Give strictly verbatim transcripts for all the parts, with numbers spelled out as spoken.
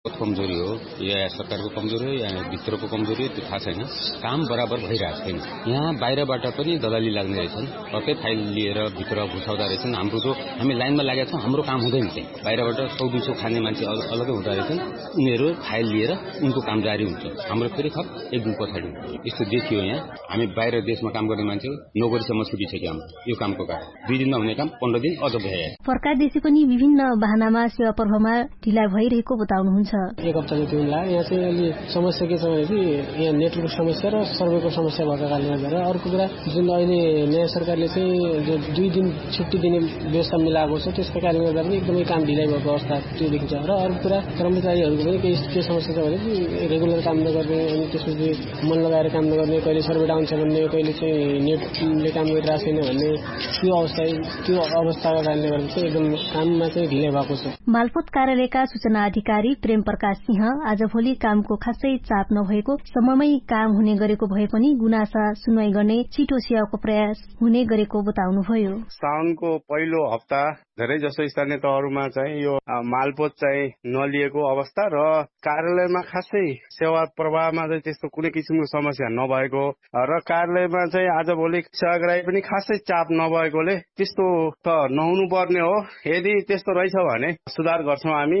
कमजोरी हो या सरकारको कमजोरी हो या भित्रको कमजोरी हो त्यो थाहा छैन। काम बराबर भइरहेको छैन। यहाँ बाहिरबाट पनि दलाली लाग्ने रहेछन्, अर्कै फाइल लिएर भित्र घुसाउँदा रहेछन्। हाम्रो जो हामी लाइनमा लागेका छौँ हाम्रो काम हुँदैन। चाहिँ बाहिरबाट सौ दुई सौ खाने मान्छे अलगै हुँदो रहेछन्। उनीहरू फाइल लिएर उनको काम जारी हुन्छ, हाम्रो फेरि थप एक दिन पछाडि यस्तो देखियो। यहाँ हामी बाहिर देशमा काम गर्ने मान्छे नोकरीसम्म छुटिसक्यो हाम्रो यो कामको कारण। दुई दिनमा हुने काम पन्ध्र दिन अझ भइहाल्यो। सरकारदेखि पनि विभिन्न बहानामा सेवा प्रवाहमा ढिला भइरहेको बताउनुहुन्छ। एक हप्ता जति होला। यहाँ चाहिँ अलि समस्या के छ भनेदेखि यहाँ नेटवर्क समस्या र सर्भरको समस्या भएको कारणले गर्दा। अर्को कुरा जुन अहिले नयाँ सरकारले चाहिँ जो दुई दिन छुट्टी दिने व्यवस्था मिलाएको छ त्यसको कारणले गर्दा पनि एकदमै काम ढिलाइ भएको अवस्था त्यो देखिन्छ। र अर्को कुरा कर्मचारीहरूको पनि केही के समस्या छ भने रेगुलर काम नगर्ने, अनि त्यसपछि मन लगाएर काम नगर्ने, कहिले सर्भर डाउन छ भन्ने, कहिले चाहिँ नेटले काम गरिरहेको छैन भन्ने त्यो अवस्था त्यो अवस्थाको कारणले गर्दा चाहिँ एकदम काममा चाहिँ ढिलाइ भएको छ। मालपोत कार्यालयका सूचना अधिकारी प्रेम प्रकाश सिंह आजभोलि कामको खासै चाप नभएको, समयमै काम हुने गरेको भए पनि गुनासा सुनवाई गर्ने छिटो सेवाको प्रयास हुने गरेको बताउनुभयो। साउनको पहिलो हप्ता धेरै जसो स्थानीय तहहरूमा चाहिँ यो मालपोत चाहिँ नलिएको अवस्था र कार्यालयमा खासै सेवा प्रवाहमा चाहिँ त्यस्तो कुनै किसिमको समस्या नभएको र कार्यालयमा चाहिँ आजभोलि सेवाग्राही पनि खासै चाप नभएकोले त्यस्तो त नहुनु पर्ने हो। यदि त्यस्तो रहेछ भने सुधार गर्छौं हामी।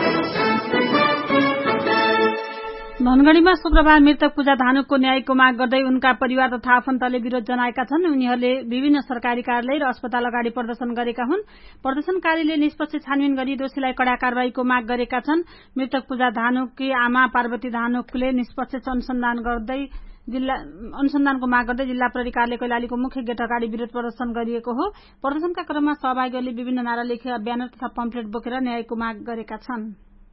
धनगढ़ीमा शुक्रबार मृतक पूजा धानुकको न्यायको माग गर्दै उनका परिवार तथा आफन्तले विरोध जनाएका छन्। उनीहरूले विभिन्न सरकारी कार्यालय र अस्पताल अगाडि प्रदर्शन गरेका हुन्। प्रदर्शनकारीले निष्पक्ष छानबिन गरी दोषीलाई कड़ा कारवाहीको माग गरेका छन्। मृतक पूजा धानुककी आमा पार्वती धानुकले निष्पक्ष अनुसन्धान गर्दै जिल्ला अनुसन्धानको माग गर्दै जिल्ला प्रहरी कार्यालय कैलालीको मुख्य गेट अगाडि विरोध प्रदर्शन गरिएको हो। प्रदर्शनका क्रममा सहभागीहरूले विभिन्न नारा लेखेर ब्यानर तथा पम्फलेट बोकेर न्यायको माग गरेका छन्।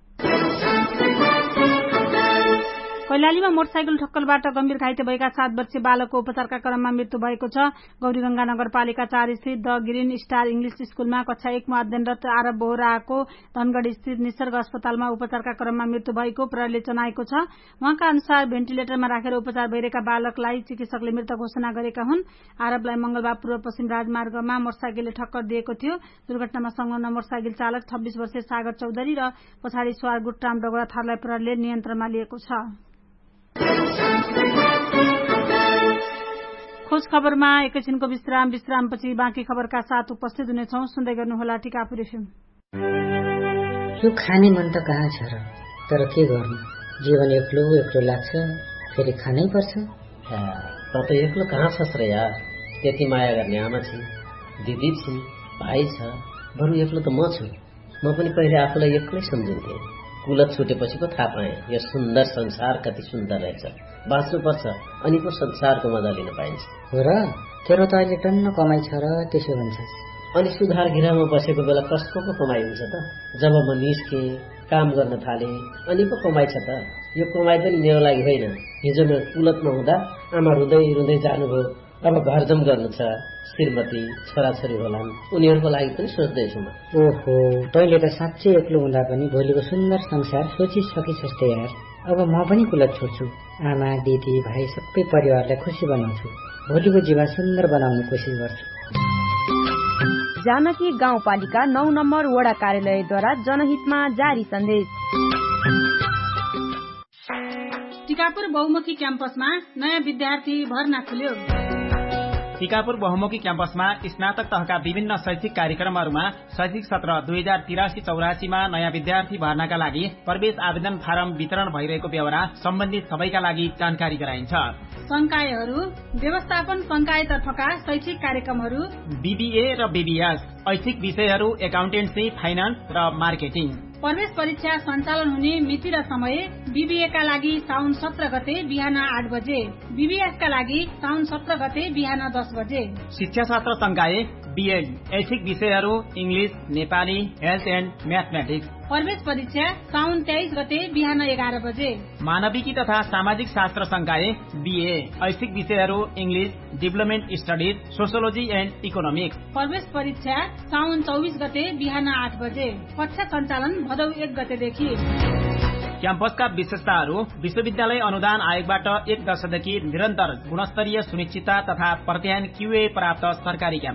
कैलालीमा मोटरसाइकल ठक्करबाट गम्भीर घाइते भएका सात वर्षीय बालकको उपचारका क्रममा मृत्यु भएको छ। गौरीगंगा नगरपालिका चार स्थित द ग्रीन स्टार इंग्लिश स्कूलमा कक्षा एकमा अध्ययनरत आरब बोहराको धनगढ़ी स्थित निसर्ग अस्पतालमा उपचारका क्रममा मृत्यु भएको प्रहरीले जनाएको छ। उहाँका अनुसार भेन्टिलेटरमा राखेर उपचार भइरहेका बालकलाई चिकित्सकले मृत घोषणा गरेका हुन्। आरबलाई मंगलबार पूर्व पश्चिम राजमार्गमा मोटरसाइकलले ठक्कर दिएको थियो। दुर्घटनामा संलग्न मोटरसाइकल चालक छब्बीस वर्षीय सागर चौधरी र पछाडि सवार गुटराम डगोरा थारूलाई प्रहरीले नियन्त्रणमा लिएको छ। खोज खबरमा एकैछिनको विश्राम विश्रामपछि बाँकी खबरका साथ उपस्थित हुनेछौं। सुन्दै गर्नुहोला टिकापुर एफएम। यो खाने मन त कहाँ छ र, तर के गर्नु, जीवन एक्लो एक्लो लाग्छ, फेरि खानै पर्छ। त त एक्लो कहाँ छस् र यार, त्यति माया गर्ने आमा छिन्, दिदी छिन्, भाइ छ, बरु एक्लो त म छु। म पनि पहिले आफूलाई एक्लै सम्झिन्थे। कुलत छुटेपछि पो थाहा पाएँ यो सुन्दर संसार कति सुन्दर रहेछ। बाँच्नुपर्छ अनि पो संसारको मजा लिन पाइन्छ। हो र, तेरो त अहिले टन्न कमाइ छ र त्यसो भन्छस्। अनि सुधार घिरामा बसेको बेला कसको पो कमाइ हुन्छ त? जब म निस्के काम गर्न थाले अनि पो कमाइ छ त। यो कमाइ पनि मेरो लागि होइन। हिजो म कुलतमा हुँदा आमा रुँदै रुँदै जानुभयो। अब घरजम गर्नु छ, श्रीमती छोराछोरी होलान्, उनीहरूको लागि पनि सोच्दैछु म। ओहो, तैँले त साँच्चै एक्लो हुँदा पनि भोलिको सुन्दर संसार सोचिसकिछस् त यार। अब म पनि कुलत छोड्छु, आमा दिदी भाइ सबै परिवारलाई खुसी बनाउँछु, भोलिको जीवन सुन्दर बनाउने कोसिस गर्छु। जानकी गाउँपालिका नौ नम्बर वडा कार्यालयद्वारा जनहितमा जारी सन्देश। टिकापुर बहुमुखी क्याम्पसमा नयाँ विद्यार्थी भर्ना खुल्यो। टिकापुर बहुमुखी क्याम्पसमा स्नातक तहका विभिन्न शैक्षिक कार्यक्रमहरूमा शैक्षिक सत्र दुई हजार तिरासी चौरासीमा नयाँ विद्यार्थी भर्नाका लागि प्रवेश आवेदन फारम वितरण भइरहेको बेहोरा सम्बन्धित सबैका लागि जानकारी गराइन्छ। संकायहरू व्यवस्थापन संकायतर्फका शैक्षिक कार्यक्रमहरू बीबीए र बीबीएस, ऐच्छिक विषयहरू एकाउन्टेन्सी, फाइनान्स र मार्केटिङ। प्रवेश परीक्षा सञ्चालन हुने मिति र समय बीबीए का लागि साउन सत्र गते बिहान आठ बजे, बीबीएस का लागि साउन सत्र गते बिहान दस बजे। शिक्षा शास्त्र संकाय बीएड, ऐच्छिक विषयहरू English, Nepali, health and mathematics. प्रवेश परीक्षा साउन तेइस गते बिहान एघार बजे। मानविकी तथा सामाजिक शास्त्र संकाय बीए, ऐच्छिक विषयहरू English, development studies, sociology and economics. प्रवेश परीक्षा साउन चौबिस गते बिहान आठ बजे। कक्षा सञ्चालन भदौ एक गतेदेखि। क्याम्पसका विशेषताहरू विश्वविद्यालय अनुदान आयोगबाट एक वर्षदेखि निरन्तर गुणस्तरीय सुनिश्चितता तथा प्रत्यायन क्यूए प्राप्त सरकारी क्याम्पस।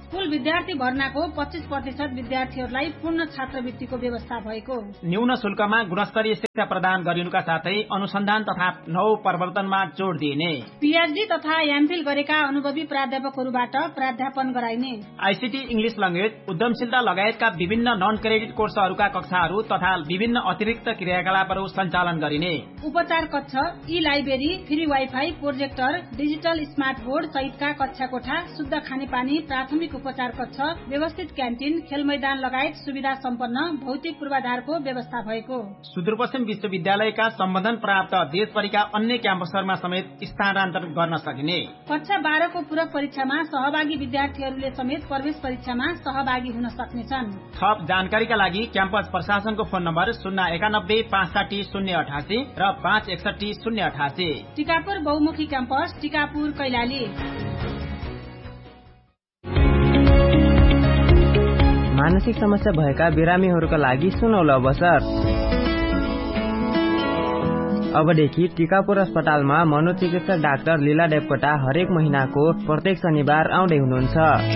कुल विद्यार्थी भर्नाको पच्चीस प्रतिशत विद्यार्थीहरूलाई पूर्ण छात्रवृत्तिको व्यवस्था भएको। न्यून शुल्कमा गुणस्तरीय शिक्षा प्रदान गरिनुका साथै अनुसन्धान तथा नव प्रवर्तनमा जोड़ दिइने। पीएचडी तथा एमफिल गरेका अनुभवी प्राध्यापकहरूबाट प्राध्यापन गराइने। आईसीटी इंग्लिश ल्याङ्ग्वेज उद्यमशीलता लगायतका विभिन्न नन क्रेडिट कोर्सहरूका कक्षाहरू तथा विभिन्न अतिरिक्त क्रियाकलापहरू सञ्चालन गरिने। उपचार कक्ष, ई library, free wifi, projector, digital smart board सहितका कक्षा कोठा, शुद्ध खानेपानी, प्राथमिक उपचार कक्ष, व्यवस्थित क्यान्टिन, खेल मैदान लगायत सुविधा सम्पन्न भौतिक पूर्वाधारको व्यवस्था भएको। सुदूरपश्चिम विश्वविद्यालयका सम्बन्धन प्राप्त देशभरिका अन्य क्याम्पसहरूमा समेत स्थानान्तरण गर्न सकिने। कक्षा बाह्रको पूरक परीक्षामा सहभागी विद्यार्थीहरूले समेत प्रवेश परीक्षामा सहभागी हुन सक्नेछन्। थप जानकारीका लागि क्याम्पस प्रशासनको फोन नम्बर शून्य एकानब्बे पाँच साठी शून्य अठासी र पाँच एकसठी शून्य अठासी। टिकापुर बहुमुखी क्याम्पस, टिकापुर, कैलाली। मानसिक समस्या भएका बिरामीहरूका लागि सुनौलो अवसर। अबदेखि टिकापुर अस्पतालमा मनोचिकित्सक डाक्टर लीला देवकोटा हरेक महिनाको प्रत्येक शनिबार आउँदै हुनुहुन्छ।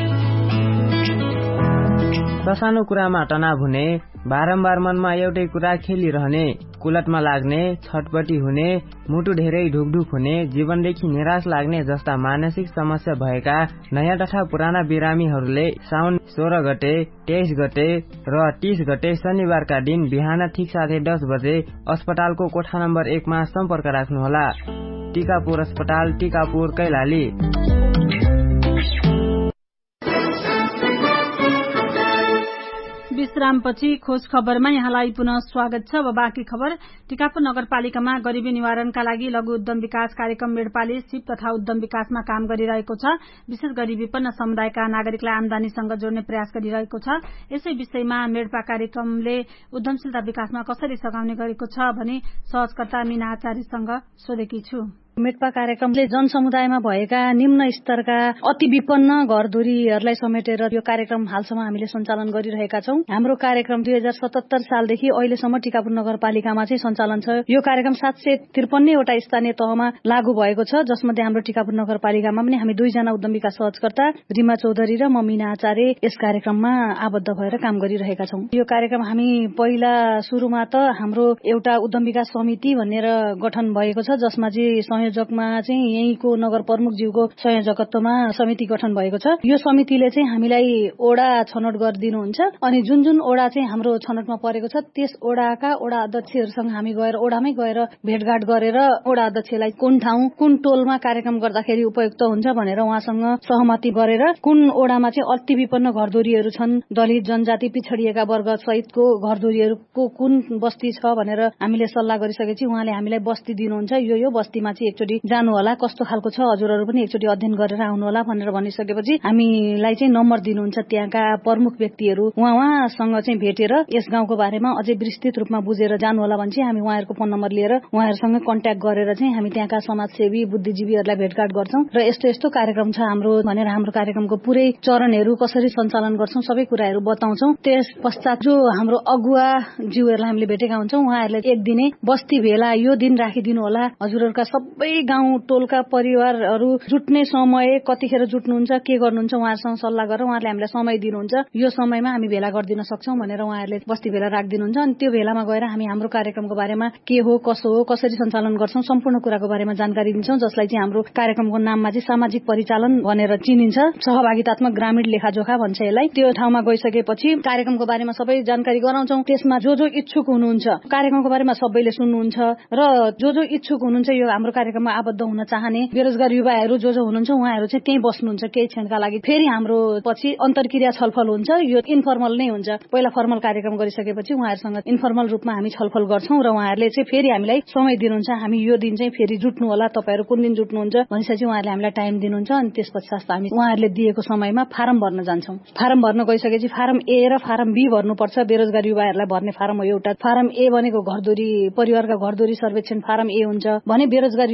ससानो कुरामा तनाव हुने, बारम्बार मनमा एउटै कुरा खेलिरहने, कुलतमा लाग्ने, छटपटी हुने, मुटु धेरै ढुकढुक हुने, जीवनदेखि निराश लाग्ने जस्ता मानसिक समस्या भएका नयाँ तथा पुराना बिरामीहरूले साउन सोह्र गते, तेइस गते र तीस गते शनिबारका दिन बिहान ठिक साढे दस बजे अस्पतालको कोठा नम्बर एकमा सम्पर्क राख्नुहोला। टिकापुर अस्पताल, टिकापुर, कैलाली। विश्रामपछि खोज खबरमा यहाँलाई पुनः स्वागत छ। अब बाँकी खबर। टिकापुर नगरपालिकामा गरिबी निवारणका लागि लघु उद्यम विकास कार्यक्रम मेडपाले सिप तथा उद्यम विकासमा काम गरिरहेको छ। विशेष गरी विपन्न समुदायका नागरिकलाई आमदानीसँग जोड्ने प्रयास गरिरहेको छ। यसै विषयमा मेडपा कार्यक्रमले उद्यमशीलता विकासमा कसरी सघाउने गरेको छ भने सहजकर्ता मीना आचार्यसँग सोधेकी छु। मेडपा कार्यक्रमले जनसमुदायमा भएका निम्न स्तरका अति विपन्न घरधुरीहरूलाई समेटेर यो कार्यक्रम हालसम्म हामीले सञ्चालन गरिरहेका छौं। हाम्रो कार्यक्रम दुई हजार सतहत्तर सालदेखि अहिलेसम्म टिकापुर नगरपालिकामा चाहिँ सञ्चालन छ। यो कार्यक्रम सात सय त्रिपन्नवटा स्थानीय तहमा लागू भएको छ, जसमध्ये हाम्रो टिकापुर नगरपालिकामा पनि हामी दुईजना उद्यम विकास सहजकर्ता रिमा चौधरी र म मीना आचार्य यस कार्यक्रममा आबद्ध भएर काम गरिरहेका छौं। यो कार्यक्रम हामी पहिला सुरुमा त हाम्रो एउटा उद्यम विकास समिति भनेर गठन भएको छ, जसमा चाहिँ संयोजकमा चाहिँ यहीँको नगर प्रमुख ज्यूको संयोजकत्वमा समिति गठन भएको छ। यो समितिले चाहिँ हामीलाई ओडा छनौट गरिदिनुहुन्छ अनि जुन जुन ओडा चाहिँ हाम्रो छनौटमा परेको छ त्यस ओडाका ओडा अध्यक्षहरूसँग हामी गएर ओडामै गएर भेटघाट गरेर ओडा अध्यक्षलाई कुन ठाउँ कुन टोलमा कार्यक्रम गर्दाखेरि उपयुक्त हुन्छ भनेर उहाँसँग सहमति गरेर कुन ओडामा चाहिँ अति विपन्न घरधुरीहरू छन्, दलित जनजाति पिछडिएका वर्ग सहितको घरधुरीहरूको कुन बस्ती छ भनेर हामीले सल्लाह गरिसकेपछि उहाँले हामीलाई बस्ती दिनुहुन्छ। यो यो बस्तीमा चाहिँ एकचोटि जानु होला, कस्तो खालको छ हजुरहरू पनि एकचोटि अध्ययन गरेर आउनु होला भनेर भनिसकेपछि हामीलाई चाहिँ नम्बर दिनुहुन्छ त्यहाँका प्रमुख व्यक्तिहरू। उहाँ उहाँसँग चाहिँ भेटेर यस गाउँको बारेमा अझै विस्तृत रूपमा बुझेर जानु होला भने चाहिँ हामी उहाँहरूको फोन नम्बर लिएर उहाँहरूसँग कन्ट्याक्ट गरेर चाहिँ हामी त्यहाँका समाजसेवी बुद्धिजीवीहरूलाई भेटघाट गर्छौं र यस्तो यस्तो कार्यक्रम छ हाम्रो भनेर हाम्रो कार्यक्रमको पुरै चरणहरू कसरी सञ्चालन गर्छौं सबै कुराहरू बताउँछौं। त्यस पश्चात जो हाम्रो अगुवा ज्यूहरूलाई हामीले भेटेका हुन्छौं उहाँहरूले एक दिने बस्ती भेला यो दिन राखिदिनु होला, हजुरहरूका सबै गाउँ टोलका परिवारहरू जुट्ने समय कतिखेर जुट्नुहुन्छ के गर्नुहुन्छ उहाँहरूसँग सल्लाह गरेर उहाँहरूले हामीलाई समय दिनुहुन्छ, यो समयमा हामी भेला गरिदिन सक्छौं भनेर उहाँहरूले बस्ती भेला राखिदिनुहुन्छ। अनि त्यो भेलामा गएर हामी हाम्रो कार्यक्रमको बारेमा के हो कसो हो कसरी सञ्चालन गर्छौं सम्पूर्ण कुराको बारेमा जानकारी दिन्छौं, जसलाई चाहिँ हाम्रो कार्यक्रमको नाममा चाहिँ सामाजिक परिचालन भनेर चिनिन्छ। सहभागितात्मक ग्रामीण लेखाजोखा भन्छ यसलाई। त्यो ठाउँमा गइसकेपछि कार्यक्रमको बारेमा सबै जानकारी गराउँछौं। त्यसमा जो जो इच्छुक हुनुहुन्छ कार्यक्रमको बारेमा सबैले सुन्नुहुन्छ र जो जो इच्छुक हुनुहुन्छ यो हाम्रो कार्यक्रममा आबद्ध हुन चाहने बेरोजगार युवाहरू जो जो हुनुहुन्छ उहाँहरू चाहिँ त्यही बस्नुहुन्छ केही क्षणका लागि। फेरि हाम्रो पछि अन्तर्क्रिया छलफल हुन्छ, यो इन्फर्मल नै हुन्छ। पहिला फर्मल कार्यक्रम गरिसकेपछि उहाँहरूसँग इन्फर्मल रूपमा हामी छलफल गर्छौं र उहाँहरूले चाहिँ फेरि हामीलाई समय दिनुहुन्छ, हामी यो दिन चाहिँ फेरि जुट्नु होला, तपाईहरू कुन दिन जुट्नुहुन्छ भनेपछि उहाँहरूले हामीलाई टाइम दिनुहुन्छ। अनि त्यस पश्चात हामी उहाँहरूले दिएको समयमा फारम भर्न जान्छौं। फारम भर्न गइसकेपछि फारम ए र फारम बी भर्नुपर्छ। बेरोजगार युवाहरूलाई भर्ने फारम हो एउटा। फारम ए भनेको घरधुरी परिवारका घरधुरी सर्वेक्षण फारम ए हुन्छ भने बेरोजगार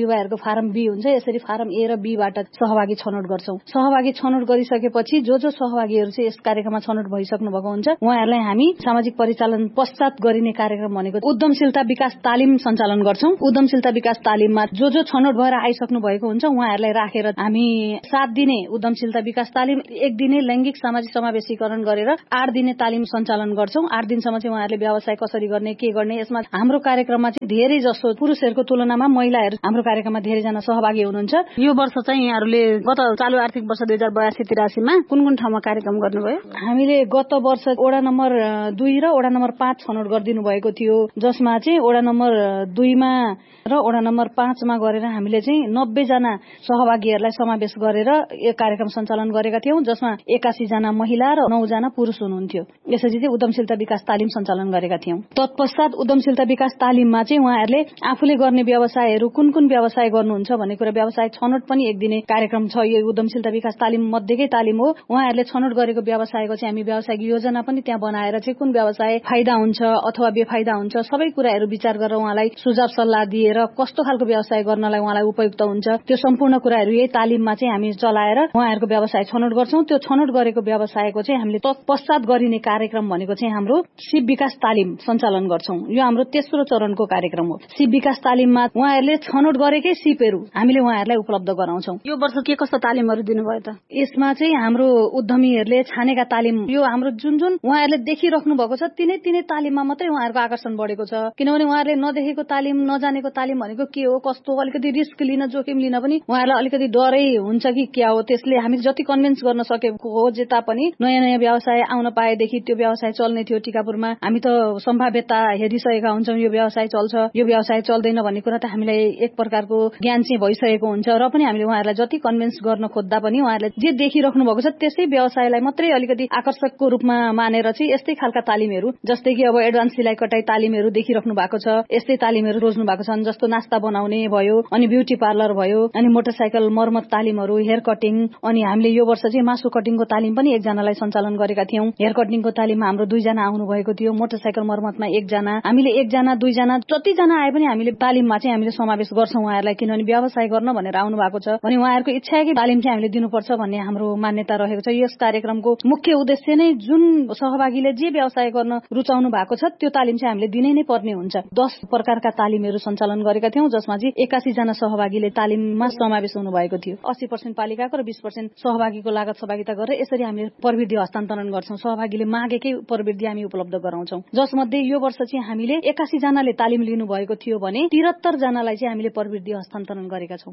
युवाहरूको फारम बी हुन्छ, यसरी फारम ए र बीबाट सहभागी छनौट गर्छौं। सहभागी छनौट गरिसकेपछि जो जो सहभागीहरू चाहिँ यस कार्यक्रममा छनौट भइसक्नु भएको हुन्छ उहाँहरूलाई हामी सामाजिक परिचालन पश्चात गरिने कार्यक्रम भनेको उद्यमशीलता विकास तालिम सञ्चालन गर्छौं। उद्यमशीलता विकास तालिममा जो जो छनौट भएर आइसक्नु भएको हुन्छ उहाँहरूलाई राखेर हामी सात दिने उद्यमशीलता विकास तालिम, एक दिने लैंगिक सामाजिक समावेशीकरण गरेर आठ दिने तालिम सञ्चालन गर्छौं। आठ दिनसम्म चाहिँ उहाँहरूले व्यवसाय कसरी गर्ने, के गर्ने, यसमा हाम्रो कार्यक्रममा चाहिँ धेरै जसो पुरुषहरूको तुलनामा महिलाहरू हाम्रो कार्यक्रममा धेरैजना सहभागी हुनुहुन्छ। यो वर्ष चाहिँ यहाँहरूले गत चालु आर्थिक वर्ष दुई हजार बयासी तिरासीमा कुन कुन ठाउँमा कार्यक्रम गर्नुभयो? हामीले गत वर्ष वडा नम्बर दुई र वडा नम्बर पाँच छनौट गरिदिनु भएको थियो, जसमा चाहिँ वडा नम्बर दुईमा र वडा नम्बर पाँचमा गरेर हामीले चाहिँ नब्बे जना सहभागीहरूलाई समावेश गरेर यो कार्यक्रम सञ्चालन गरेका थियौं, जसमा एकासी जना महिला र नौ जना पुरुष हुनुहुन्थ्यो। यसरी चाहिँ उद्यमशीलता विकास तालिम सञ्चालन गरेका थियौं। तत्पश्चात उद्यमशीलता विकास तालिममा चाहिँ उहाँहरूले आफूले गर्ने व्यवसायहरू कुन कुन व्यवसाय गर्नुहुन्छ भन्ने कुरा व्यवसाय छनौट पनि एक दिने कार्यक्रम छ। यो उद्यमशीलता विकास तालिम मध्येकै तालिम हो। उहाँहरूले छनौट गरेको व्यवसायको चाहिँ हामी व्यावसायिक योजना पनि त्यहाँ बनाएर चाहिँ कुन व्यवसाय फाइदा हुन्छ अथवा बेफाइदा हुन्छ सबै कुराहरू विचार गरेर उहाँलाई सुझाव सल्लाह दिएर कस्तो खालको व्यवसाय गर्नलाई उहाँलाई उपयुक्त हुन्छ त्यो सम्पूर्ण कुराहरू यही तालिममा चाहिँ हामी चलाएर उहाँहरूको व्यवसाय छनौट गर्छौं। त्यो छनौट गरेको व्यवसायको चाहिँ हामीले तत्पश्चात गरिने कार्यक्रम भनेको चाहिँ हाम्रो सिप विकास तालिम सञ्चालन गर्छौं। यो हाम्रो तेस्रो चरणको कार्यक्रम हो। सिप विकास तालिममा उहाँहरूले छनौट गरेकै सिपहरू हामीले उहाँहरूलाई उपलब्ध गराउँछौं। यो वर्ष के कस्तो तालिमहरू दिनुभयो त? यसमा चाहिँ हाम्रो उद्यमीहरूले छानेका तालिम, यो हाम्रो जुन जुन उहाँहरूले देखिराख्नु भएको छ तिनै तिनै तालिममा मात्रै उहाँहरूको आकर्षण बढेको छ। किनभने उहाँहरूले नदेखेको तालिम, नजानेको तालिम भनेको के हो, कस्तो, अलिकति रिस्क लिन, जोखिम लिन पनि उहाँहरूलाई अलिकति डरै हुन्छ कि क्या हो। त्यसले हामी जति कन्भिन्स गर्न सकेको हो जे तापनि नयाँ नयाँ व्यवसाय आउन पाएदेखि त्यो व्यवसाय चल्ने थियो टिकापुरमा, हामी त सम्भाव्यता हेरिसकेका हुन्छौं। यो व्यवसाय चल्छ, यो व्यवसाय चल्दैन भन्ने कुरा त हामीलाई एक प्रकारको ज्ञान चाहिँ भइसकेको हुन्छ। र पनि हामीले उहाँहरूलाई जति कन्भिन्स गर्न खोज्दा पनि उहाँहरूले जे देखिराख्नु भएको छ त्यसै व्यवसायलाई मात्रै अलिकति आकर्षकको रूपमा मानेर चाहिँ यस्तै खालका तालिमहरू, जस्तै कि अब एडभान्स सिलाइ कटाई तालिमहरू देखिराख्नु भएको छ, यस्तै तालिमहरू रोज्नु भएको छन्। जस्तो नास्ता बनाउने भयो, अनि ब्युटी पार्लर भयो, अनि मोटरसाइकल मर्मत तालिमहरू, हेयर कटिङ, अनि हामीले यो वर्ष चाहिँ मासु कटिङको तालिम पनि एकजनालाई सञ्चालन गरेका थियौं। हेयर कटिङको तालिममा हाम्रो दुईजना आउनु भएको थियो, मोटरसाइकल मर्मतमा एकजना, हामीले एकजना दुईजना जतिजना आए पनि हामीले तालिममा चाहिँ हामीले समावेश गर्छौं उहाँहरूलाई। किनभने व्यवसाय गर्न भनेर आउनु भएको छ भने उहाँहरूको इच्छा कि तालिम चाहिँ हामीले दिनुपर्छ भन्ने हाम्रो मान्यता रहेको छ। यस कार्यक्रमको मुख्य उद्देश्य नै जुन सहभागीले जे व्यवसाय गर्न रुचाउनु भएको छ त्यो तालिम चाहिँ हामीले दिनै नै पर्ने हुन्छ। दस प्रकारका तालिमहरू सञ्चालन गरेका थियौं, जसमा चाहिँ एकासी जना सहभागीले तालिममा समावेश हुनु भएको थियो। अस्सी पर्सेन्ट पालिकाको र बीस पर्सेन्ट सहभागीको लागत सहभागिता गरेर यसरी हामीले प्रविधि हस्तान्तरण गर्छौं। सहभागीले मागेकै प्रविधि हामी उपलब्ध गराउँछौं। जसमध्ये यो वर्ष चाहिँ हामीले एकासी जनाले तालिम लिनु भएको थियो भने त्रिहत्तर जनालाई चाहिँ हामीले प्रविधि हस्तान्तरण गरेका छौं।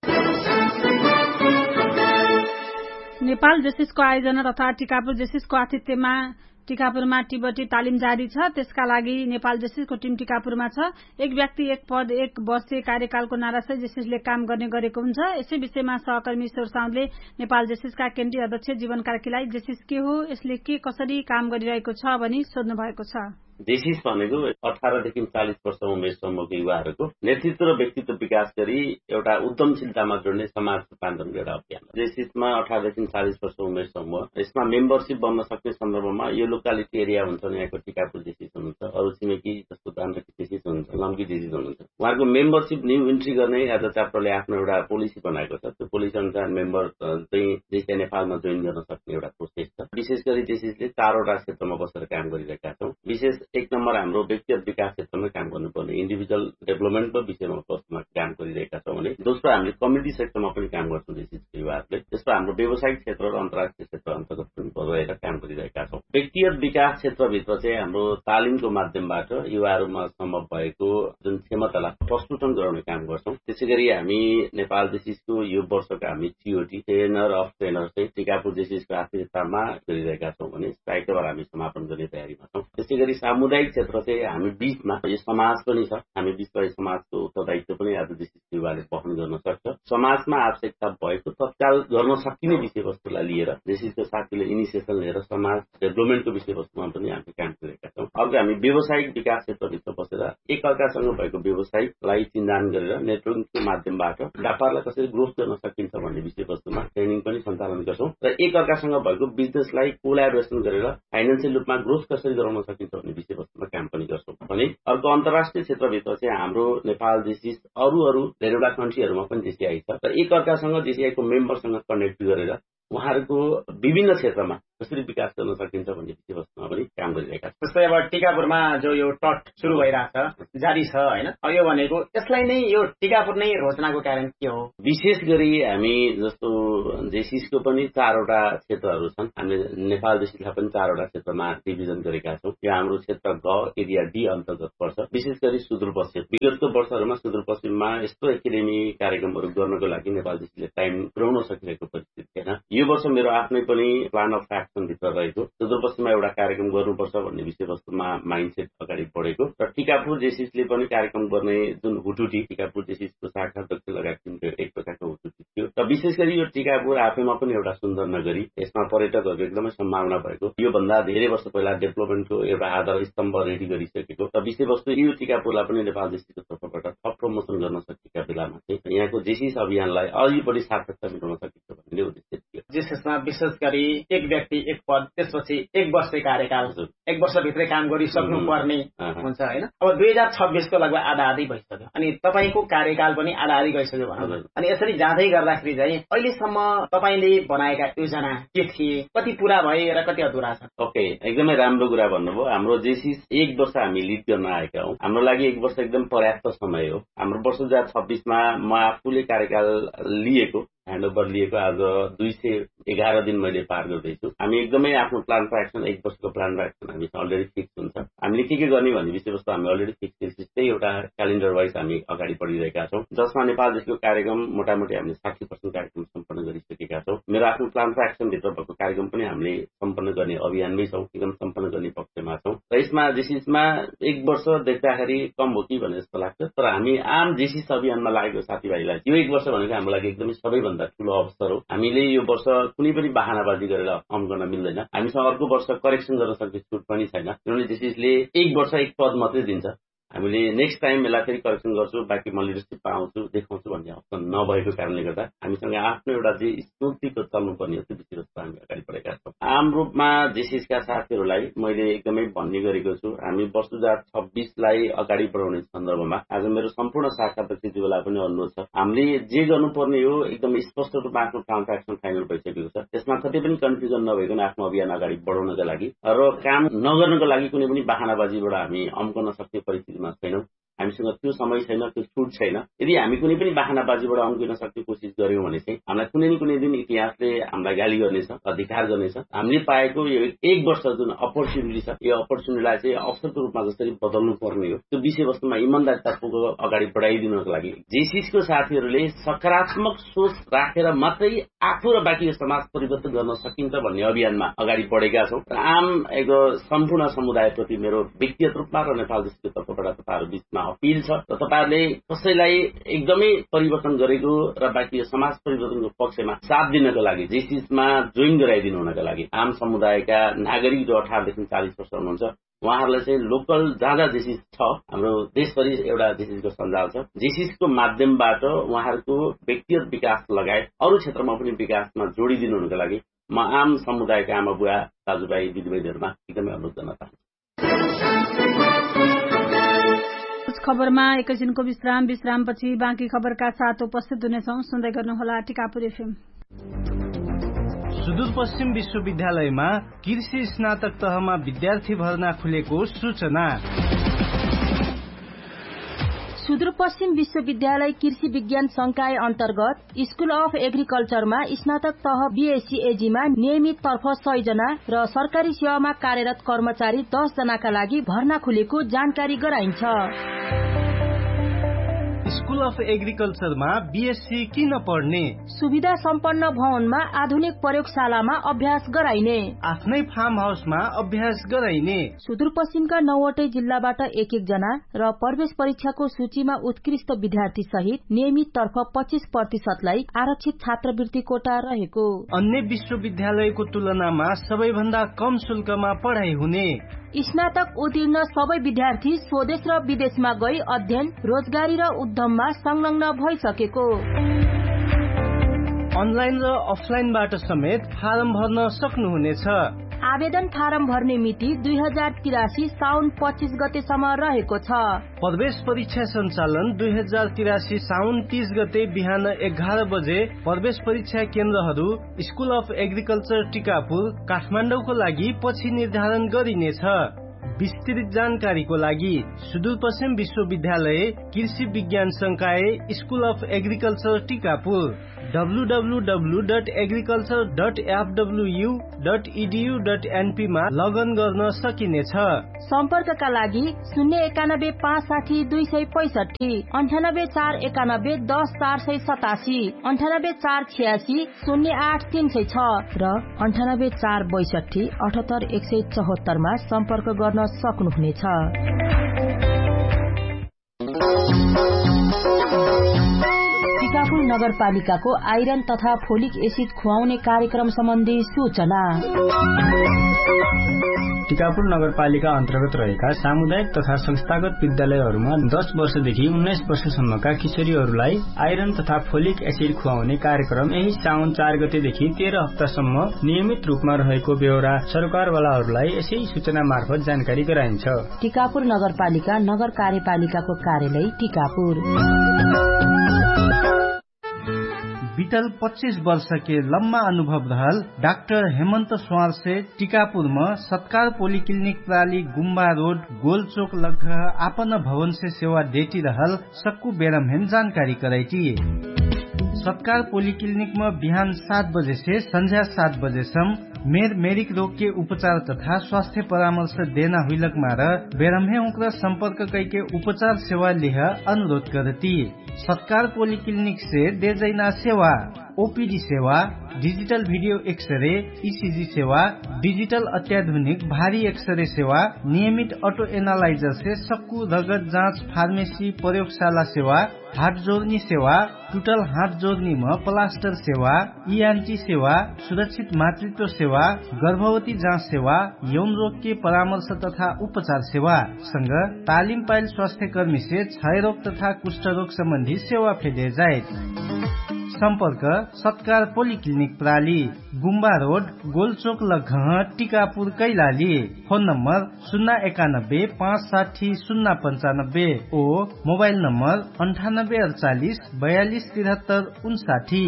नेपाल जेसिसको आयोजना तथा टिकापुर जेसिसको आतिथ्यमा टिकापुरमा टिबेटी तालिम जारी छ। त्यसका लागि नेपाल जेसिसको टिम टिकापुरमा छ। एक व्यक्ति एक पद एक वर्षीय कार्यकालको नारासहित जेसिसले काम गर्ने गरेको हुन्छ। यसै विषयमा सहकर्मी ईश्वर साउदले नेपाल जेसिसका केन्द्रीय अध्यक्ष जीवन कार्कीलाई जेसिस के हो, यसले के कसरी काम गरिरहेको छ भनी सोध्नु भएको छ। जेसिस भनेको अठारदेखि चालिस वर्ष उमेरसम्मको युवाहरूको नेतृत्व र व्यक्तित्व विकास गरी एउटा उद्यमशीलतामा जोड्ने समाज रूपान्तरणको एउटा अभियान। जेसिसमा अठारदेखि चालिस वर्ष उमेरसम्म यसमा मेम्बरसिप बन्न सक्ने सन्दर्भमा यो लोकालिटी एरिया हुन्छ, यहाँको टिकापुर जेसिस हुनुहुन्छ, अरू छिमेकी जस्तो तान्द्रकी जेसिस हुनुहुन्छ, लम्की जेसिस हुनुहुन्छ। उहाँहरूको मेम्बरसिप न्यू इन्ट्री गर्ने आज च्याप्टरले आफ्नो एउटा पोलिसी बनाएको छ। त्यो पोलिसी अनुसार मेम्बर चाहिँ जेसिस नेपालमा जोइन गर्न सक्ने एउटा प्रोसेस छ। विशेष गरी जेसिसले चारवटा क्षेत्रमा बसेर काम गरिरहेका छौँ। विशेष एक नम्बर हाम्रो व्यक्तिगत विकास क्षेत्रमा काम गर्नुपर्ने इन्डिभिजुअल डेभलपमेन्टको विषयमा फर्स्टमा काम गरिरहेका छौँ भने दोस्रो हामीले कम्युनिटी सेक्टरमा पनि काम गर्छौँ जेसिसको युवाहरूले। त्यसमा हाम्रो व्यावसायिक क्षेत्र र अन्तर्राष्ट्रिय क्षेत्र अन्तर्गत पनि रहेर काम गरिरहेका छौँ। व्यक्तिगत विकास क्षेत्रभित्र चाहिँ हाम्रो तालिमको माध्यमबाट युवाहरूमा सम्भव भएको जुन क्षमतालाई प्रस्फुटन गराउने काम गर्छौँ। त्यसै गरी हामी नेपाल जेसिसको यो वर्षका हामी टिओटी ट्रेनर अफ ट्रेनर चाहिँ टिकापुर जेसिसको आतिथ्यतामा गरिरहेका छौँ भने साहित्यबाट हामी समापन गर्ने तयारीमा छौँ। त्यसै गरी सामुदायिक क्षेत्र चाहिँ हामी बीचमा यो समाज पनि छ। हामी बीचमा समाजको उत्तरदायित्व पनि आज जेसिस युवाले वहन गर्न सक्छ। समाजमा आवश्यकता भएको तत्काल गर्न सकिने विषयवस्तुलाई लिएर जेसिसको साथीले इनिसिएसन लिएर समाज डेभलपमेन्टको विषयवस्तुमा पनि हामी काम गरिरहेका छौँ। अर्को हामी व्यावसायिक विकास क्षेत्रभित्र बसेर एकअर्कासँग भएको व्यावसायिक नेटवर्कलाई चिन्जान गरेर नेटवर्कको माध्यमबाट व्यापारलाई कसरी ग्रोथ गर्न सकिन्छ भन्ने विषयवस्तुमा ट्रेनिङ पनि सञ्चालन गर्छौं र एक अर्कासँग भएको बिजनेसलाई कोल्याबोरेसन गरेर फाइनान्सियल रूपमा ग्रोथ कसरी गराउन सकिन्छ भन्ने विषयवस्तुमा काम पनि गर्छौं। भने अर्को अन्तर्राष्ट्रिय क्षेत्रभित्र चाहिँ हाम्रो नेपाल जेसिस अरू अरू धेरैवटा कन्ट्रीहरूमा पनि जेसिआई छ र एक अर्कासँग जेसिआईको मेम्बरसँग कनेक्ट गरेर उहाँहरूको विभिन्न क्षेत्रमा कसरी विकास गर्न सकिन्छ भन्ने विषयवस्तुमा पनि काम गरिरहेका छौँ। जस्तै अब टिकापुरमा जो यो टट सुरु भइरहेछ जारी छ हैन, यो भनेको यसलाई नै यो टिकापुर नै रोचनाको कारण के हो? विशेष गरी हामी जस्तो जेसिसको पनि चारवटा क्षेत्रहरू छन्। हामीले नेपाल जेसिसलाई पनि चारवटा क्षेत्रमा डिभिजन गरेका छौँ। यो हाम्रो क्षेत्र ग एरिया डी अन्तर्गत पर्छ। विशेष गरी सुदूरपश्चिम विगतको वर्षहरूमा सुदूरपश्चिममा यस्तो एकाडेमी कार्यक्रमहरू गर्नको लागि नेपाल जेसिसले टाइम पुर्याउन सकिरहेको परिस्थिति थिएन। यो वर्ष मेरो आफ्नै पनि प्लान अफ एक्सन भित्र रहेको सुदूरपश्चिममा एउटा कार्यक्रम गर्नुपर्छ भन्ने विषयवस्तुमा माइन्डसेट अगाडि बढेको र टिकापुर जेसिसले पनि कार्यक्रम गर्ने जुन हुटुटी टिकापुर जेसिसको शाखा अध्यक्ष लगायत एक प्रकारको हुटुटी थियो र विशेष गरी यो टिकापुर आफैमा पनि एउटा सुन्दर नगरी, यसमा पर्यटकहरूको एकदमै सम्भावना भएको, यो भन्दा धेरै वर्ष पहिला डेभलपमेन्टको एउटा आधार स्तम्भ रेडी गरिसकेको र विषयवस्तु यो टिकापुरलाई पनि नेपाल जेसिसको तर्फबाट थप प्रमोसन गर्न सकेका बेलामा चाहिँ यहाँको जेसिस अभियानलाई अलि बढी सार्थकता मिलाउन सकिन्छ भन्ने उद्देश्य थियो। जेसिसमा विशेष गरी एक व्यक्ति एक पद, त्यसपछि एक वर्ष कार्यकाल, एक वर्षभित्रै काम गरिसक्नु पर्ने हुन्छ हैन। अब दुई हजार छब्बीसको लगभग आधा आधी भइसक्यो अनि तपाईँको कार्यकाल पनि आधा आधी गइसक्यो भनौँ। अनि यसरी जाँदै गर्दाखेरि चाहिँ अहिलेसम्म तपाईँले बनाएका योजना के थिए, कति पूरा भए र कति अधुरा छ? ओके, एकदमै राम्रो कुरा भन्नुभयो। हाम्रो जेसिस एक वर्ष हामी लिड गर्न आएका हौँ। हाम्रो लागि एक वर्ष एकदम पर्याप्त समय हो। हाम्रो वर्ष दुई हजार छब्बीसमा म आफूले कार्यकाल लिएको ह्यान्डओभर लिएको आज दुई सय एघार दिन मैले पार गर्दैछु। हामी एकदमै आफ्नो प्लान फर एक्सन एक वर्षको प्लान फर एक्सन हामी अलरेडी फिक्स हुन्छ। हामीले के के गर्ने भन्ने विषयवस्तु हामी अलरेडी फिक्स त्यस्तै एउटा क्यालेन्डर वाइज हामी अगाडि बढिरहेका छौँ, जसमा नेपाल देशको कार्यक्रम मोटामोटी हामीले साठी पर्सेन्ट कार्यक्रम सम्पन्न गरिसकेका छौँ। मेरो आफ्नो प्लान फर एक्सन भित्र भएको कार्यक्रम पनि हामीले सम्पन्न गर्ने अभियानमै छौँ, एकदम सम्पन्न गर्ने पक्षमा छौँ र यसमा जेसिसमा एक वर्ष देख्दाखेरि कम हो कि भने जस्तो लाग्छ। तर हामी आम जेसिस अभियानमा लागेको साथीभाइलाई यो एक वर्ष भनेको हाम्रो लागि एकदमै सबैभन्दा ठूलो अवसर हो। हामीले यो वर्ष कुनै पनि बहानाबाजी गरेर कम गर्न मिल्दैन। हामीसँग अर्को वर्ष करेक्सन गर्न सक्ने छुट पनि छैन, किनभने जेसिसले एक वर्ष एक पद मात्रै दिन्छ। हामीले नेक्स्ट टाइम यसलाई फेरि करेक्सन गर्छु, बाँकी म लिडरसिप पाउँछु देखाउँछु भन्ने अप्सन नभएको कारणले गर्दा हामीसँग आफ्नो एउटा जे स्मृतिको चल्नुपर्ने हो त्यो विषयवस्तु हामी अगाडि बढेका छौँ। आम रूपमा जेसिसका साथीहरूलाई मैले एकदमै भन्ने गरेको छु, हामी वर्ष दुई हजार छब्बीसलाई अगाडि बढाउने सन्दर्भमा आज मेरो सम्पूर्ण शाखा अध्यक्षज्यूलाई पनि अनुरोध छ, हामीले जे गर्नुपर्ने हो एकदम स्पष्ट रूपमा आफ्नो प्लान फर एक्सन फाइनल भइसकेको छ। त्यसमा कतै पनि कन्फ्युजन नभइकन आफ्नो अभियान अगाडि बढाउनका लागि र काम नगर्नको लागि कुनै पनि बहानाबाजीबाट हामी अम्कन सक्ने परिस्थिति छैनौं। हामीसँग त्यो समय छैन, त्यो छुट छैन। यदि हामी कुनै पनि बहानाबाजीबाट अम्किन सक्ने कोसिस गर्यौं भने चाहिँ हामीलाई कुनै न कुनै दिन इतिहासले हामीलाई गाली गर्नेछ, अधिकार गर्नेछ। हामीले पाएको यो एक वर्ष जुन अपर्च्युनिटी छ, यो अपर्च्युनिटीलाई चाहिँ अवसरको रूपमा जसरी बदल्नु पर्ने हो त्यो विषयवस्तुमा इमानदारीतापूर्वक अगाडि बढाइदिनको लागि जेसिसको साथीहरूले सकारात्मक सोच राखेर मात्रै आफू र बाँकी समाज परिवर्तन गर्न सकिन्छ भन्ने अभियानमा अगाडि बढेका छौँ। आम एक सम्पूर्ण समुदायप्रति मेरो व्यक्तिगत रूपमा र नेपाल देशको तर्फबाट तपाईँहरू बीचमा अपील छ र तपाईँहरूले कसैलाई एकदमै परिवर्तन गरेको र बाँकी समाज परिवर्तनको पक्षमा साथ दिनको लागि जेसिसमा जोइन गराइदिनु हुनका लागि आम समुदायका नागरिक जो अठारदेखि चालिस वर्ष हुनुहुन्छ उहाँहरूलाई चाहिँ लोकल जहाँ जहाँ जेसिस छ, हाम्रो देशभरि एउटा जेसिसको सञ्जाल छ, जेसिसको माध्यमबाट उहाँहरूको व्यक्तिगत विकास लगायत अरू क्षेत्रमा पनि विकासमा जोडिदिनु हुनका लागि म आम समुदायका आमा बुवा दाजुभाइ दिदीबहिनीहरूमा एकदमै अनुरोध गर्न चाहन्छु। खबरमा एकैछिनको विश्राम विश्रामपछि बाँकी खबरका साथ उपस्थित हुनेछौँ। सुन्दै गर्नुहोला टिकापुर एफएम। सुदूरपश्चिम विश्वविद्यालयमा कृषि स्नातक तहमा विद्यार्थी भर्ना खुलेको सूचना। सुदूरपश्चिम विश्वविद्यालय कृषि विज्ञान संकाय अन्तर्गत स्कूल अफ एग्रिकल्चरमा स्नातक तह बीएससी एजीमा नियमित तर्फ सय जना र सरकारी सेवामा कार्यरत कर्मचारी दस जनाका लागि भर्ना खुलेको जानकारी गराइन्छ। स्कूल अफ एग्रिकल्चरमा बीएससी किन पढ्ने? सुविधा सम्पन्न भवनमा आधुनिक प्रयोगशालामा अभ्यास गराइने, आफ्नै फार्म हाउसमा अभ्यास गराइने। सुदूरपश्चिमका नौवटै जिल्लाबाट एक एक जना र प्रवेश परीक्षाको सूचीमा उत्कृष्ट विद्यार्थी सहित नियमित तर्फ पच्चीस प्रतिशतलाई आरक्षित छात्रवृत्ति कोटा रहेको। अन्य विश्वविद्यालयको तुलनामा सबैभन्दा कम शुल्कमा पढाइ हुने। स्नातक उत्तीर्ण सबै विद्यार्थी स्वदेश र विदेशमा गई अध्ययन, रोजगारी र उद्यममा संलग्न भइसकेको। अनलाइन र अफलाइनबाट समेत फारम भर्न सक्नुहुनेछ। आवेदन फारम भर्ने मिति दुई हजार तिरासी साउन पच्चीस गतेसम्म रहेको छ। प्रवेश परीक्षा सञ्चालन दुई हजार तिरासी साउन तीस गते बिहान एघार बजे प्रवेश परीक्षा केन्द्रहरू स्कुल अफ एग्रिकल्चर टिकापुर काठमाडौँको लागि पछि निर्धारण गरिनेछ। विस्तृत जानकारीको लागि सुदूरपश्चिम विश्वविद्यालय कृषि विज्ञान संकाय school of agriculture Tikapur W W W dot agriculture dot F W you dot E D you dot an P मा लगन गर्न सकिनेछ। सम्पर्कका लागि शून्य एकानब्बे पाँच साठी दुई सय पैसठी, अन्ठानब्बे चार एकानब्बे दस चार सय सतासी, अन्ठानब्बे चार छियासी शून्य आठ तीन सय छ र अन्ठानब्बे चार बैसठी अठहत्तर एक सय चौहत्तरमा सम्पर्क गर्न सक्नुहुनेछ। टिकापुर नगरपालिकाको आइरन तथा फोलिक एसिड खुवाउने कार्यक्रम सम्बन्धी सूचना। टिकापुर नगरपालिका अन्तर्गत रहेका सामुदायिक तथा संस्थागत विद्यालयहरूमा दस वर्षदेखि उन्नाइस वर्षसम्मका किशोरीहरूलाई आइरन तथा फोलिक एसिड खुवाउने कार्यक्रम यही साउन चार गतेदेखि तेह्र हप्तासम्म नियमित रूपमा रहेको बेहोरा सरकारवालाहरूलाई यसै सूचना मार्फत जानकारी गराइन्छ। टिकापुर नगरपालिका नगर कार्यपालिकाको कार्यालय टिकापुर। बीतल पच्चीस वर्ष के लम्बा अनुभव रहल डाक्टर हेमंत स्वार से टिकापुर में सत्कार पोलिक्लिनिक प्राली गुम्बा रोड गोलचोक लग आपन भवन से सेवा देती रहल सक्कू बेरमहेन जानकारी कराई। सत्कार पोलिक्लिनिक में बिहान सात बजे से संध्या सात बजे सम मेर मेरिक रोग के उपचार तथा स्वास्थ्य परामर्श देना हुईलक मार बेरमहे उनका संपर्क कई के उपचार सेवा लिह अनुरोध करती। सत्कार पोलिक्लिनिक से दे जैना सेवा ओपीडी सेवा, डिजिटल वीडियो एक्सरे, ईसीजी सेवा, डिजिटल अत्याधुनिक भारी एक्सरे सेवा, नियमित ऑटो एनालाइजर से सक्कू रगत जांच फार्मेसी प्रयोगशाला सेवा, हाथ जोड़नी सेवा, टूटल हाथ जोड़नी में प्लास्टर सेवा, ईएनटी सेवा, सुरक्षित मातृत्व सेवा, गर्भवती जांच सेवा, यौन रोग के परामर्श तथा उपचार सेवा संग तालिम पाइल स्वास्थ्य कर्मी से क्षय रोग तथा कुष्ठ रोग संबंधी सेवा फेदे जाए। संपर्क सत्कार पोलिक्लिनिक प्राली गुम्बा रोड गोलचोक लघ टिकापुर कैलाली। फोन नंबर शून्य एकानब्बे पाँच साठी शून्य पंचानब्बे ओ मोबाइल नंबर अंठानब्बे अड़चालीस बयालीस तिहत्तर उनसाठी।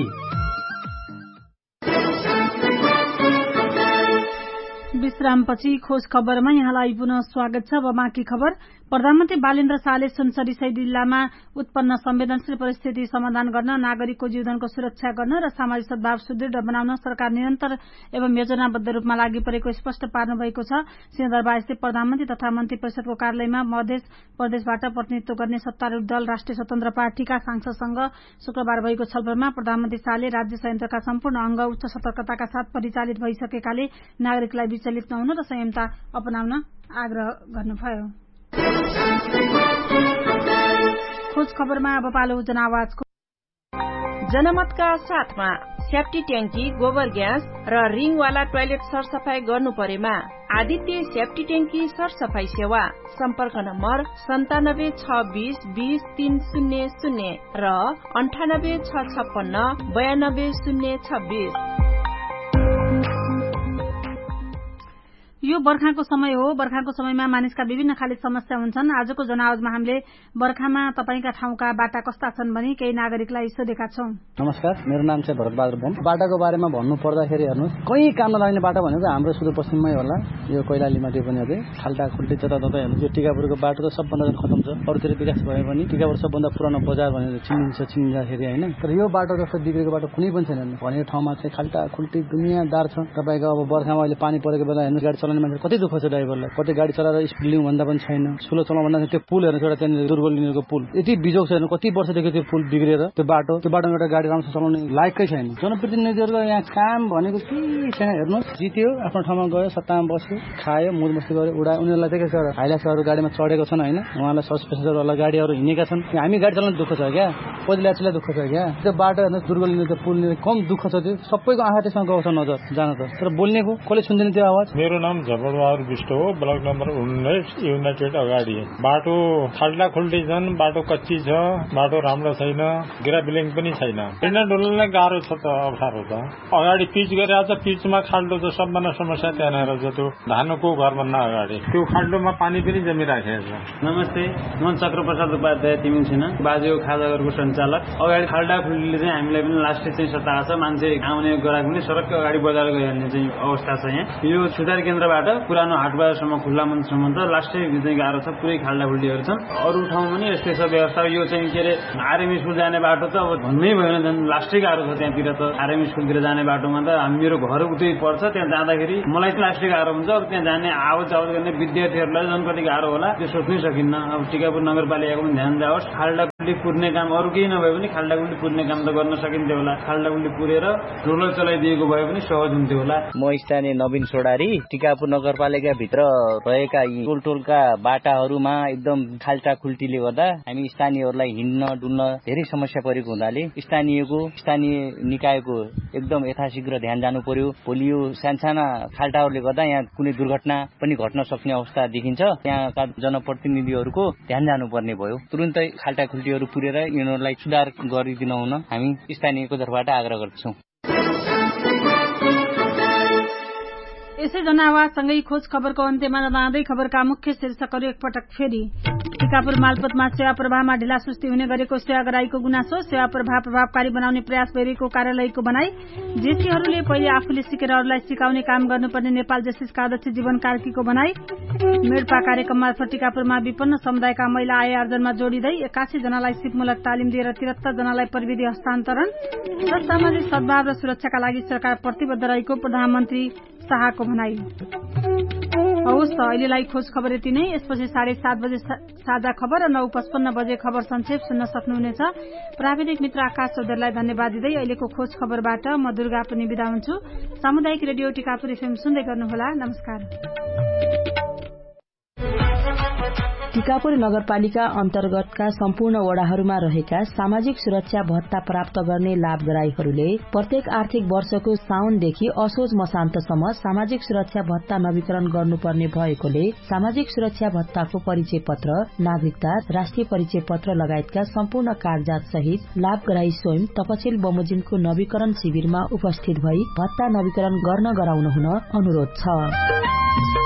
विश्रामपछि खोज खबरमा यहाँलाई पुनः स्वागत छ। अब बाँकी खबर। प्रधानमन्त्री बालेन्द्र शाहले सुनसरी सहित जिल्लामा उत्पन्न संवेदनशील परिस्थिति समाधान गर्न, नागरिकको जीवनको सुरक्षा गर्न र सामाजिक सद्भाव सुदृढ बनाउन सरकार निरन्तर एवं योजनाबद्ध रूपमा लागि परेको स्पष्ट पार्नु भएको छ। सिंहदरबार स्थित प्रधानमन्त्री तथा मन्त्री परिषदको कार्यालयमा मध्य प्रदेशबाट प्रतिनिधित्व गर्ने सत्तारूढ़ दल राष्ट्रिय स्वतन्त्र पार्टीका सांसदसँग शुक्रबार भएको छलफलमा प्रधानमन्त्री शाहले राज्य संयन्त्रका सम्पूर्ण अंग उच्च सतर्कताका साथ परिचालित भइसकेकाले नागरिकलाई विचलित नहुन र संयमता अपनाउन आग्रह गर्नुभयो। खोज खबरमा अब पालो जनावाजको। जनमतका साथमा सेफ्टी ट्याङ्की, गोबर ग्यास र रिङवाला टोयलेट सरसफाई गर्नु परेमा आदित्य सेफ्टी ट्याङ्की सरसफाई सेवा। सम्पर्क नम्बर सन्तानब्बे छ बीस बीस तीन शून्य शून्य र अन्ठानब्बे छ छप्पन्न बयानब्बे शून्य छब्बीस। यो बर्खाको समय हो। बर्खाको समयमा मानिसका विभिन्न खाले समस्या हुन्छन्। आजको जनावजमा हामीले बर्खामा तपाईका ठाउँका बाटा कस्ता छन् भनी केही नागरिकलाई सोधेका छौं। नमस्कार, मेरो नाम चाहिँ भरतबहादुर बम। बाटाको बारेमा भन्नु पर्दाखेरि हेर्नुस्, कहीँ काम नलाग्ने बाटो भनेको हाम्रो सुदूरपश्चिममै होला। यो कैलालीमा त्यो पनि अझै खाल्टा खुल्टी जताततै हेर्नु। यो टिकापुरको बाटो त सबभन्दा खतम छ। अरूतिर विकास भए पनि टिकापुर सबभन्दा पुरानो बजार भनेर चिनिन्छ चिनिँदाखेरि होइन। तर यो बाटो जस्तो बिग्रेको बाटो कुनै पनि छैन। भनेको ठाउँमा चाहिँ खाल्टा खुल्टी दुनियाँदार छ। तपाईँको अब बर्खामा अहिले पानी परेको बेला हेर्नु, गाडी चलाउने मान्छे कति दुःख छ ड्राइभरलाई। कति गाडी चलाएर स्पिड लिउँ भन्दा पनि छैन। स्लो चलाउँ भन्दा त्यो पुल हेर्नु, एउटा त्यहाँनिर दुर्गोल लिनेको पुल यति बिजोग छ। कति वर्षदेखि त्यो पुल बिग्रेर त्यो बाटो त्यो बाटोमा एउटा गाडी राम्रोसँग चलाउने लायकै छैन। जनप्रतिनिधिहरूको यहाँ काम भनेको के छैन। हेर्नुहोस्, जित्यो, आफ्नो ठाउँमा गयो, सत्तामा बस्यो, खायो, मुड मस्ती गर्यो, उडा। उनीहरूलाई चाहिँ के छ, हाइलाक्सहरू गाडीमा चढेको छन् होइन। उहाँलाई सस्पेन्सरवाला गाडीहरू हिँडेका छन्। हामी गाडी चलाउनु दुःख छ क्या। पदिलाचीलाई दुःख छ क्या त्यो बाटो हेर्नु दुर्गोलीले त्यो पुलले कम दुःख छ त्यो सबैको आँखा त्यसमा गएको छ नजर जान त तर बोल्नेको कसले सुन्दैन त्यो आवाज। मेरो नाम झपडबहादुर विष्ट हो, ब्लक नम्बर उन्नाइस युनाइटेड अगाडि। बाटो खाल्टा खुल्टी छन्, बाटो कच्ची छ, बाटो राम्रो छैन, गिरा बिलिङ पनि छैन। हिँड्न डुल्नलाई गाह्रो छ त, अप्ठ्यारो छ। अगाडि पिच गरिरहेको छ, पिचमा खाल्टो छ, सबभन्दा समस्या त्यहाँनिर छ। त्यो धानको घरभन्दा अगाडि त्यो खाल्टोमा पानी पनि जमिराखेको छ। नमस्ते, म चक्र प्रसाद उपाध्याय तिमिन छैन, बाजेको खाजाघरको सञ्चालक। अगाडि खाल्टा खुल्टीले चाहिँ हामीलाई पनि लास्टै चाहिँ सताएको छ। मान्छे आउने गराएको पनि सडककै अगाडि बजार गइहाल्ने चाहिँ अवस्था छ। यहाँ यो सुधार केन्द्रबाट पुरानो हाट बजारसम्म खुल्ला मन्दिरसम्म त लास्टै चाहिँ गाह्रो छ, पुरै खाल्टा खुल्टीहरू छन्। अरू ठाउँमा पनि यस्तै छ व्यवस्था। यो चाहिँ के अरे आरएम स्कुल जाने बाटो त अब भन्नै भएन, झन् लास्टै गाह्रो छ त्यहाँतिर त। आरएम स्कुलतिर जाने बाटोमा त मेरो घर उतै पर्छ, त्यहाँ जाँदाखेरि मलाई चाहिँ लास्टै गाह्रो हुन्छ। अब त्यहाँ जाने आवत जावत गर्ने विद्यार्थीहरूलाई झन् कति गाह्रो होला त्यो सोच्नै सकिन्न। अब टिकापुर नगरपालिकाको पनि ध्यान जाओस्, खाल्टा खुल्टी पुर्ने काम अरू केही नभए पनि खाल्टा खुल्टी पुर्ने काम त गर्न सकिन्थ्यो होला। खाल्टा खुल्टी पुरेर रोलर चलाइदिएको भए पनि सहज हुन्थ्यो होला। म स्थानीय नवीन सोडारी। टिकापुर नगरपालिका भित्र रहेका यी टोल टोलका बाटाहरूमा एकदम खाल्टा खुल्टीले गर्दा हामी स्थानीयहरूलाई हिँड्न डुल्न धेरै समस्या परेको हुनाले स्थानीयको स्थानीय निकायको एकदम यथाशीघ्र ध्यान जानु पर्यो। भोलि यो सानसाना खाल्टाहरूले गर्दा यहाँ कुनै दुर्घटना पनि घट्न सक्ने अवस्था देखिन्छ। त्यहाँका जनप्रतिनिधिहरूको ध्यान जानुपर्ने भयो। तुरुन्तै खाल्टा खुल्टीहरू पुरेर यिनीहरूलाई सुधार गरिदिन हुन हामी स्थानीयको तर्फबाट आग्रह गर्दछौँ। यसै जनावासँगै खोज खबरको अन्त्यमा जाँदै खबरका मुख्य शीर्षकहरू एकपटक फेरि। टिकापुर मालपोतमा सेवा प्रवाहमा ढिलासुस्ती हुने गरेको सेवाग्राहीको गुनासो, सेवा प्रवाह प्रभावकारी बनाउने प्रयास भइरहेको कार्यालयको भनाई। जेसीहरूले पहिले आफूले सिकेर अरूलाई सिकाउने काम गर्नुपर्ने नेपाल जेसीसका अध्यक्ष जीवन कार्कीको भनाई। मेडपा कार्यक्रम मार्फत टिकापुरमा विपन्न समुदायका महिला आय आर्जनमा जोडिँदै एकासी जनालाई सिपमूलक तालिम दिएर त्रिहत्तर जनालाई प्रविधि हस्तान्तरण र सामाजिक सद्भाव र सुरक्षाका लागि सरकार प्रतिबद्ध रहेको प्रधानमन्त्री शाहको भनाई। हवस् त अहिलेलाई खोज खबर यति नै। यसपछि साढे सात बजे साझा खबर र नौ पचपन्न बजे खबर संक्षेप सुन्न सक्नुहुनेछ। प्राविधिक मित्र आकाश चौधरीलाई धन्यवाद दिँदै अहिलेको खोज खबरबाट म दुर्गा पनि बिदा हुन्छु। सामुदायिक रेडियो टिकापुर एफएम सुन्दै गर्नुहोला। नमस्कार। टिकापुर नगरपालिका अन्तर्गतका सम्पूर्ण वडाहरूमा रहेका सामाजिक सुरक्षा भत्ता प्राप्त गर्ने लाभग्राहीहरूले प्रत्येक आर्थिक वर्षको साउनदेखि असोज मसान्तसम्म सामाजिक सुरक्षा भत्ता नवीकरण गर्नुपर्ने भएकोले सामाजिक सुरक्षा भत्ताको परिचय पत्र, नागरिकता, राष्ट्रिय परिचय पत्र लगायतका सम्पूर्ण कागजात सहित लाभग्राही स्वयं तपसिल बमोजिमको नवीकरण शिविरमा उपस्थित भई भत्ता नवीकरण गर्न गराउन हुन अनुरोध छ।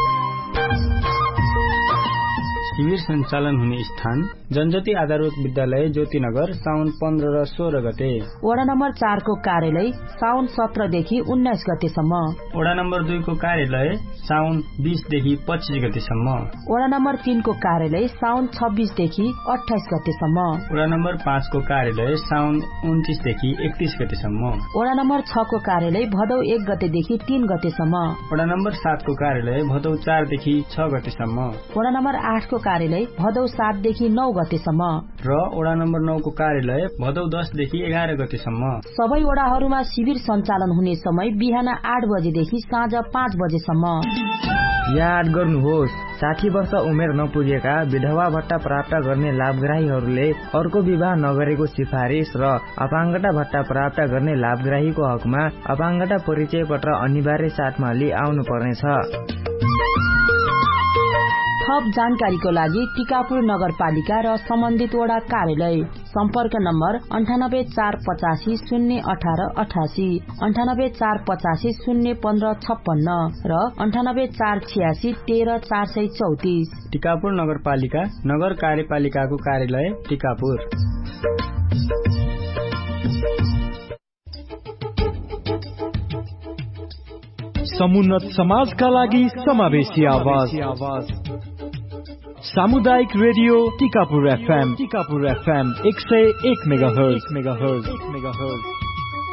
शिविर सञ्चालन हुने स्थान जनज्योति आधारभूत विद्यालय ज्योतिनगर साउन पन्ध्र र सोह्र गते। वडा नम्बर चारको कार्यालय साउन सत्रदेखि उन्नाइस गतेसम्म। वडा नम्बर दुईको कार्यालय साउन बीसदेखि पच्चीस गतेसम्म। वडा नम्बर तीनको कार्यालय साउन छब्बीसदेखि अठाइस गतेसम्म। वडा नम्बर पाँचको कार्यालय साउन उन्तिसदेखि एकतीस गतेसम्म। वडा नम्बर छको कार्यालय भदौ एक गतेदेखि तीन गतेसम्म। वडा नम्बर सातको कार्यालय भदौ चारदेखि छ गतेसम्म। वडा नम्बर आठको कार्यालय भदौ सातदेखि नौ गतेसम्म र वडा नम्बर नौको कार्यालय भदौ दसदेखि एघार गतेसम्म। सबै वडाहरूमा शिविर सञ्चालन हुने समय बिहान आठ बजेदेखि साँझ पाँच बजेसम्म। याद गर्नुहोस्, साठी वर्ष उमेर नपुगेका विधवा भत्ता प्राप्त गर्ने लाभग्राहीहरूले अर्को विवाह नगरेको सिफारिस र अपाङ्गता भत्ता प्राप्त गर्ने लाभग्राहीको हकमा अपाङ्गता परिचय पत्र अनिवार्य साथमा लिई आउनु पर्नेछ। थप जानकारीको लागि टिकापुर नगरपालिका र सम्बन्धित वडा कार्यालय सम्पर्क नम्बर अन्ठानब्बे चार पचासी शून्य अठार अठासी, अन्ठानब्बे चार पचासी शून्य पन्ध्र छप्पन्न र अन्ठानब्बे चार छियासी तेह्र चार सय चौतिस। टिकापुर नगरपालिका नगर कार्यपालिकाको कार्यालय टिकापुर। समुन्नत समाजका लागि समावेशी आवाज सामुदायिक radio Tikapur FM Tikapur FM एक सय एक मेगाहर्ज मेगाहर्ज मेगाहर्ज